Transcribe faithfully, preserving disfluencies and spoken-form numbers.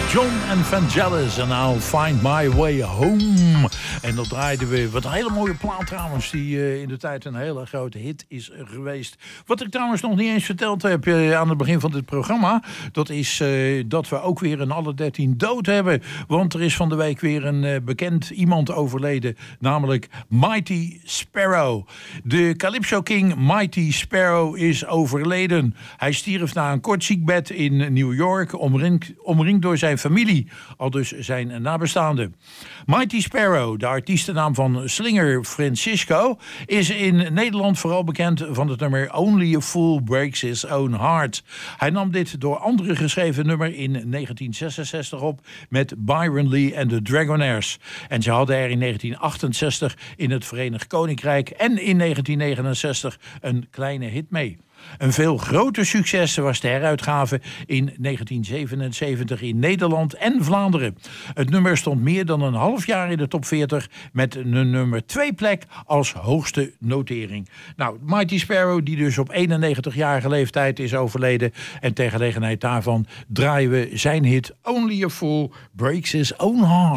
John and Vangelis en I'll Find My Way Home. En dat draaiden we. Wat een hele mooie plaat trouwens, die uh, in de tijd een hele grote hit is geweest. Wat ik trouwens nog niet eens verteld heb uh, aan het begin van dit programma, dat is uh, dat we ook weer een alle dertien dood hebben. Want er is van de week weer een uh, bekend iemand overleden, namelijk Mighty Sparrow. De Calypso King Mighty Sparrow is overleden. Hij stierf na een kort ziekbed in New York, omringd, omringd door zijn familie, al dus zijn nabestaanden. Mighty Sparrow, de artiestennaam van Slinger Francisco, is in Nederland vooral bekend van het nummer Only a Fool Breaks His Own Heart. Hij nam dit door anderen geschreven nummer in negentien zesenzestig op met Byron Lee en de Dragonaires. En ze hadden er in negentien achtenzestig in het Verenigd Koninkrijk en in negentien negenenzestig een kleine hit mee. Een veel groter succes was de heruitgave in negentien zevenenzeventig in Nederland en Vlaanderen. Het nummer stond meer dan een half jaar in de top veertig met een nummer twee plek als hoogste notering. Nou, Mighty Sparrow, die dus op eenennegentigjarige leeftijd is overleden, en ter gelegenheid daarvan draaien we zijn hit Only a Fool Breaks His Own Heart.